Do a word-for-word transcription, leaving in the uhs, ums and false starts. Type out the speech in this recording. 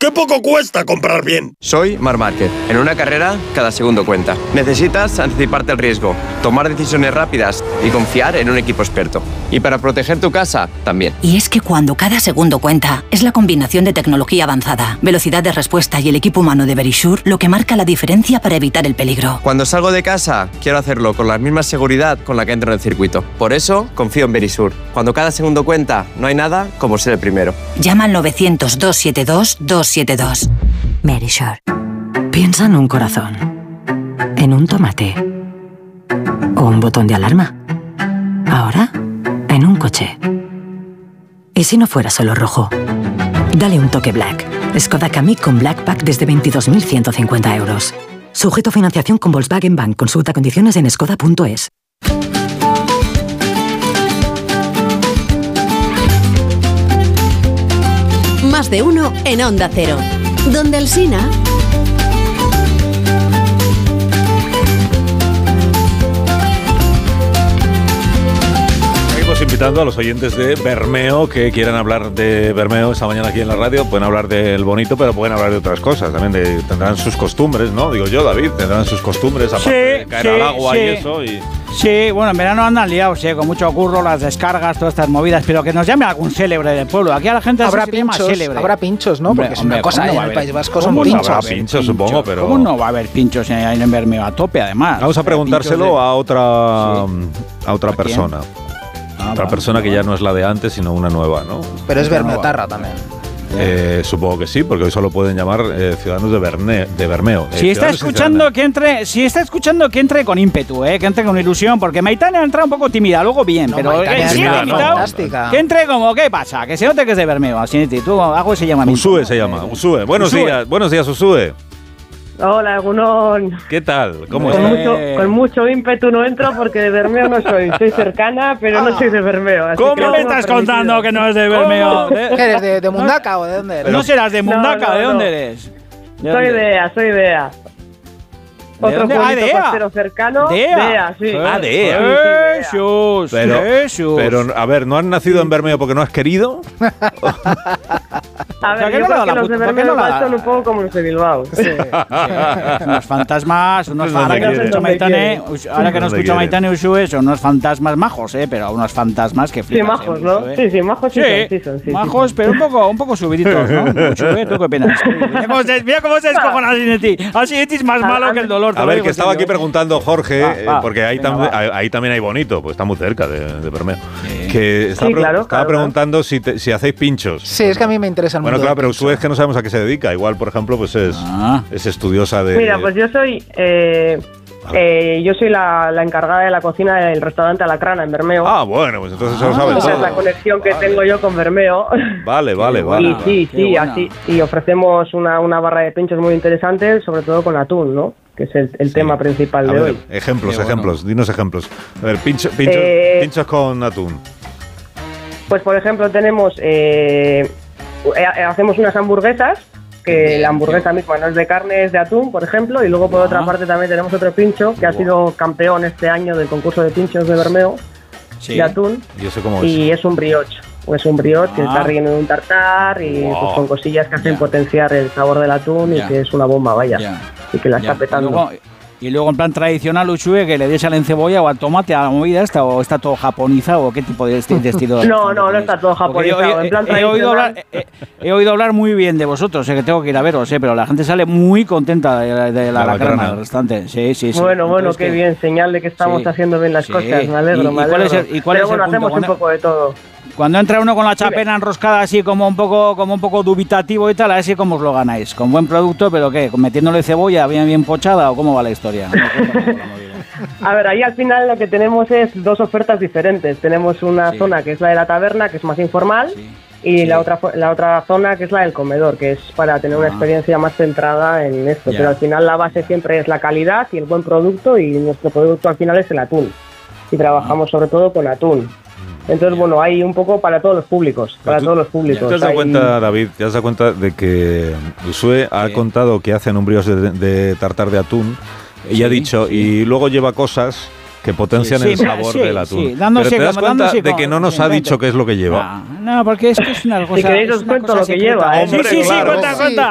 ¡Qué poco cuesta comprar bien! Soy Marc Márquez. En una carrera, cada segundo cuenta. Necesitas anticiparte al riesgo, tomar decisiones rápidas y confiar en un equipo experto. Y para proteger tu casa, también. Y es que cuando cada segundo cuenta, es la combinación de tecnología avanzada, velocidad de respuesta y el equipo humano de Verisure lo que marca la diferencia para evitar el peligro. Cuando salgo de casa, quiero hacerlo con la misma seguridad con la que entro en el circuito. Por eso, confío en Verisure. Cuando cada segundo cuenta, no hay nada como ser el primero. Llama al novecientos, doscientos setenta y dos, doscientos setenta y dos. Verisure. Piensa en un corazón, en un tomate o un botón de alarma. Ahora, en un coche. ¿Y si no fuera solo rojo? Dale un toque Black. Skoda Kamiq con Black Pack desde veintidós mil ciento cincuenta euros. Sujeto a financiación con Volkswagen Bank. Consulta condiciones en skoda punto es. Más de uno en Onda Cero. Donde Alsina. Invitando a los oyentes de Bermeo que quieran hablar de Bermeo esta mañana aquí en la radio. Pueden hablar del bonito, pero pueden hablar de otras cosas también. De, tendrán sus costumbres, ¿no? Digo yo, David, tendrán sus costumbres aparte sí, de caer sí, al agua sí. y eso. Y... Sí, bueno, en verano andan liados, ¿eh? Con mucho curro, las descargas, todas estas movidas. Pero que nos llame algún célebre del pueblo. Aquí a la gente habrá se llama pinchos, célebre. habrá pinchos, ¿no? Hombre, Porque es hombre, una cosa, ¿cómo no en va el a País haber- Vasco son ¿cómo no pinchos. habrá pinchos, supongo, pero... ¿Cómo no va a haber pinchos en, en Bermeo? A tope, además. Vamos a preguntárselo Pinchos de- a otra, Sí. a otra ¿A quién? persona. Ah, otra vale, persona que vale. ya no es la de antes, sino una nueva, ¿no? Pero es No, no, Bermeotarra también. Eh, supongo que sí, porque hoy solo pueden llamar eh, ciudadanos de, Berne, de Bermeo. Eh, Si está ciudadanos y escuchando ciudadanas. que entre, si está escuchando que entre con ímpetu, eh, que entre con ilusión, porque Maitane ha entrado un poco tímida, luego bien, No, pero Maitane eh, es si tímida, ha no. invitado, Fantástica. que entre como, ¿qué pasa? Que se note que es de Bermeo, así tú algo se llama Usue se llama, Usue. Buenos Usue. días, buenos días, Usue. Hola, Gunón. ¿Qué tal? ¿Cómo Eh. Con estás? mucho, con mucho ímpetu no entro porque de Bermeo no soy. Soy cercana, pero no soy de Bermeo. así ¿Cómo que no me tengo estás permitido. contando que no es de Bermeo? ¿Qué eres, de, de Mundaca o de dónde eres? No serás de Mundaca, No, no, ¿de no. dónde eres? ¿De Soy dónde? de EA, soy de EA. Otro dónde? Ah, pueblito de EA. costero cercano. ¿De EA? sí. Ah, de EA. Sí, sí, de EA. Jesús, Pero, Jesús. pero, a ver, ¿no has nacido en Bermeo porque no has querido? A O sea, ver, que yo no le da creo que la los de puta- ¿por qué Bermeo no la igual da? son un poco como los de Bilbao. Sí, unos fantasmas, unos Es donde ahora que nos quiere. escucha Maitane, us- ahora que nos Donde escucha quiere. Maitane Usue, son unos fantasmas majos, eh, pero unos fantasmas que Sí, flipas. majos, eh, ¿no? Usue. Sí, sí, majos sí, Sí, son, sí son. Sí, sí, majos, sí. pero un poco, un poco subiditos, ¿no? Usue, ¿tú qué opinas? Mira cómo se, mira cómo se descojona Asinetti. Asinetti es más malo que el dolor. te A lo ver, digo que en estaba serio. aquí preguntando Jorge, Va, eh, va, porque ahí, venga, tam- va. ahí, ahí también hay bonito, pues está muy cerca de, de Bermeo. Que estaba, Sí, pre- claro, estaba claro, preguntando si, te- si hacéis pinchos. Sí, es que a mí me interesa el Bueno, mundo claro, del pero pincho. Usue es que no sabemos a qué se dedica. Igual, por ejemplo, pues es, Ah. es estudiosa de... Mira, pues yo soy. Eh, eh, yo soy la, la encargada de la cocina del restaurante Alacrana en Bermeo. Ah, bueno, pues entonces se lo Ah, sabe Esa es la todo. conexión que tengo yo con Bermeo. Vale, vale, Qué vale. Y buena. sí, qué sí, buena. así. Y ofrecemos una, una barra de pinchos muy interesante, sobre todo con atún, ¿no? Que es el, el Sí. tema principal A de ver, hoy. ejemplos, Qué bueno. ejemplos, dinos ejemplos. A ver, pincho- pinchos, Eh, pinchos con atún. Pues, por ejemplo, tenemos. Eh, eh, hacemos unas hamburguesas, que la hamburguesa misma no es de carne, es de atún, por ejemplo. Y luego, por Ah. otra parte, también tenemos otro pincho que ha sido campeón este año del concurso de pinchos de Bermeo, Sí. de atún. ¿Y eso cómo es? Y es un brioche. Es un brioche que Ah. está relleno de un tartar y Wow. pues, con cosillas que hacen Ya. potenciar el sabor del atún Ya. y que es una bomba, vaya. Ya. Y que la Ya. está petando. Y luego, y luego, en plan tradicional, Usue, que le des al encebolla o al tomate a la movida esta, o está todo japonizado, o qué tipo de, esti- de estilo. No, no, no está todo Porque yo- japonizado. he- En plan he, he oído tradicional. hablar, he, he oído hablar muy bien de vosotros, sé que tengo que ir a veros, eh, pero la gente sale muy contenta de, de la La alacrana alacrana. del restaurante. Sí, sí, sí. Bueno, bueno, Entonces, qué que- bien, señal de que estamos Sí. haciendo bien las Sí. cosas, me alegro, ¿Y- y me cuál alegro. es el- y cuál Pero es bueno, el punto? hacemos un Cuando- poco de todo. Cuando entra uno con la chapena enroscada así como un poco como un poco dubitativo y tal, a ver si cómo os lo ganáis. Con buen producto, pero ¿qué? ¿Metiéndole cebolla bien bien pochada o cómo va la historia? A ver, ahí al final lo que tenemos es dos ofertas diferentes. Tenemos una Sí. zona que es la de la taberna, que es más informal, Sí. y Sí. la otra fo- la otra zona que es la del comedor, que es para tener una Ah. experiencia más centrada en esto. Ya. Pero al final la base siempre es la calidad y el buen producto, y nuestro producto al final es el atún. Y trabajamos sobre todo con atún. Entonces, bueno, hay un poco para todos los públicos, para tú- todos los públicos. ¿Te has dado Hay- cuenta, David, te has dado cuenta de que Usue ha Sí. contado que hacen un brioche de, de tartar de atún y Sí, ha dicho, sí. y luego lleva cosas que potencian Sí, el sí, sabor sí, del atún. sí, dándose Pero te das como- cuenta dándose de como- que no nos sí, ha vente. dicho qué es lo que lleva. No, no, porque es que es una cosa. queréis es os una cuento cosa lo que secreta. lleva, ¿eh? Sí, sí, sí, Hombre, cuenta, claro. cuenta.